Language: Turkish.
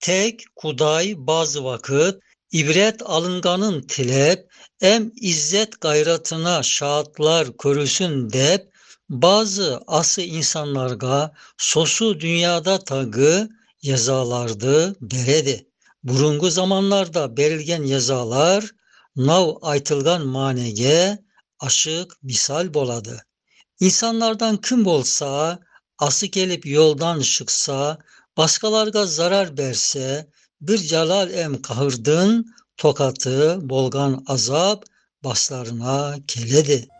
tek kuday bazı vakit ibret alınganın tilep, em izzet gayratına şahatlar körüsün dep, bazı ası insanlarga sosu dünyada tagı yezalardı deredi. Burungu zamanlarda berilgen yezalar nav aytılgan manege aşık misal boladı. İnsanlardan kim bolsa, ası gelip yoldan çıksa, başkalarga zarar berse, bir celal em kahırdın, tokatı bolgan azap baslarına keledi.